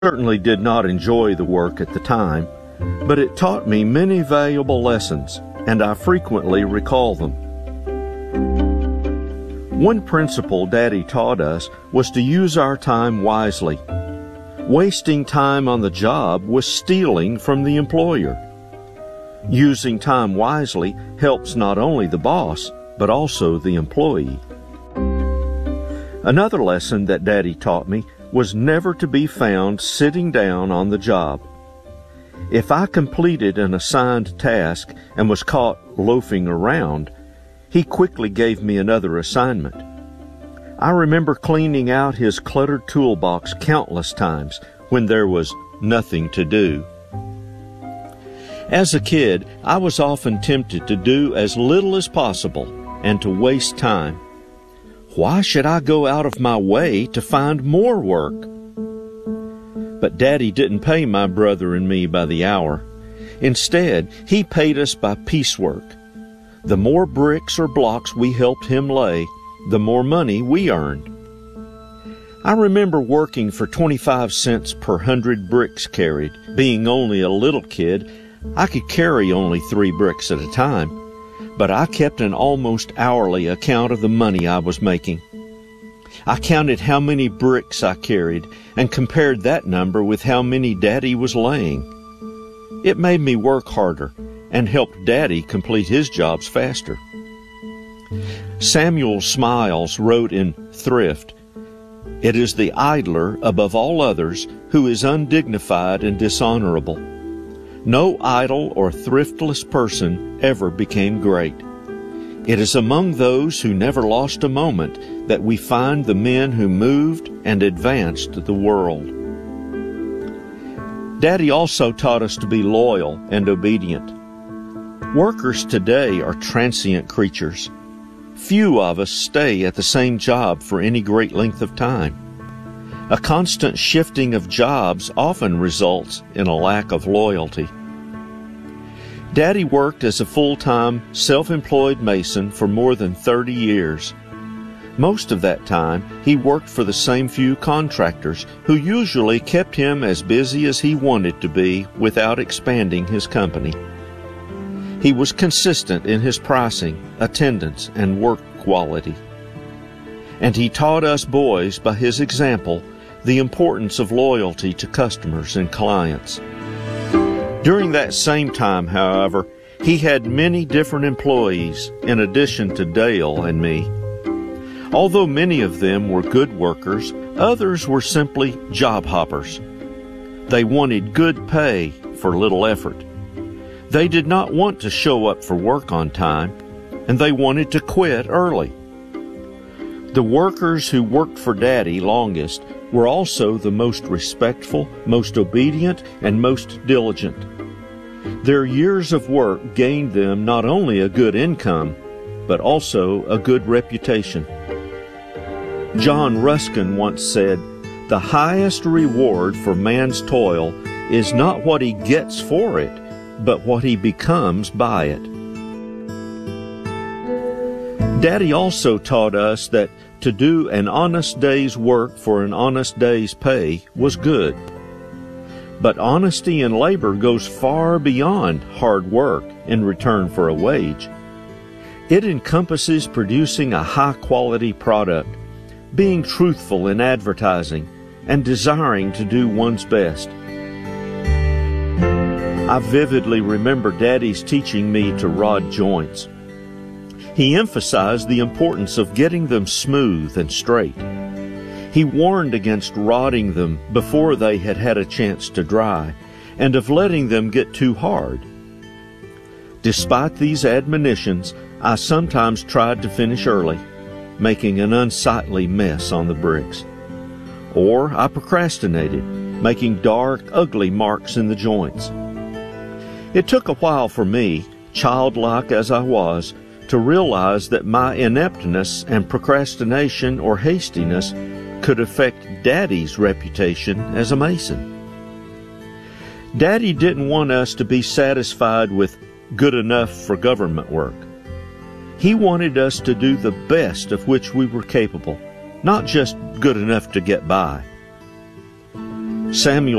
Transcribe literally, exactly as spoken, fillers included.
certainly did not enjoy the work at the time, but it taught me many valuable lessons, and I frequently recall them. One principle Daddy taught us was to use our time wisely. Wasting time on the job was stealing from the employer. Using time wisely helps not only the boss, but also the employee. Another lesson that Daddy taught me was never to be found sitting down on the job. If I completed an assigned task and was caught loafing around, he quickly gave me another assignment. I remember cleaning out his cluttered toolbox countless times when there was nothing to do. As a kid, I was often tempted to do as little as possible and to waste time. Why should I go out of my way to find more work? But Daddy didn't pay my brother and me by the hour. Instead, he paid us by piecework. The more bricks or blocks we helped him lay, the more money we earned. I remember working for twenty-five cents per hundred bricks carried. Being only a little kid, I could carry only three bricks at a time. But I kept an almost hourly account of the money I was making. I counted how many bricks I carried and compared that number with how many Daddy was laying. It made me work harder and helped Daddy complete his jobs faster. Samuel Smiles wrote in Thrift, "It is the idler above all others who is undignified and dishonorable. No idle or thriftless person ever became great. It is among those who never lost a moment that we find the men who moved and advanced the world." Daddy also taught us to be loyal and obedient. Workers today are transient creatures. Few of us stay at the same job for any great length of time. A constant shifting of jobs often results in a lack of loyalty. Daddy worked as a full-time, self-employed mason for more than thirty years. Most of that time, he worked for the same few contractors who usually kept him as busy as he wanted to be without expanding his company. He was consistent in his pricing, attendance, and work quality. And he taught us boys by his example the importance of loyalty to customers and clients. During that same time, however, he had many different employees in addition to Dale and me. Although many of them were good workers, others were simply job hoppers. They wanted good pay for little effort. They did not want to show up for work on time, and they wanted to quit early. The workers who worked for Daddy longest were also the most respectful, most obedient, and most diligent. Their years of work gained them not only a good income, but also a good reputation. John Ruskin once said, "The highest reward for man's toil is not what he gets for it, but what he becomes by it." Daddy also taught us that to do an honest day's work for an honest day's pay was good. But honesty in labor goes far beyond hard work in return for a wage. It encompasses producing a high-quality product, being truthful in advertising, and desiring to do one's best. I vividly remember Daddy's teaching me to rod joints. He emphasized the importance of getting them smooth and straight. He warned against rodding them before they had had a chance to dry, and of letting them get too hard. Despite these admonitions, I sometimes tried to finish early, making an unsightly mess on the bricks. Or I procrastinated, making dark, ugly marks in the joints. It took a while for me, childlike as I was, to realize that my ineptness and procrastination or hastiness could affect Daddy's reputation as a mason. Daddy didn't want us to be satisfied with good enough for government work. He wanted us to do the best of which we were capable, not just good enough to get by. Samuel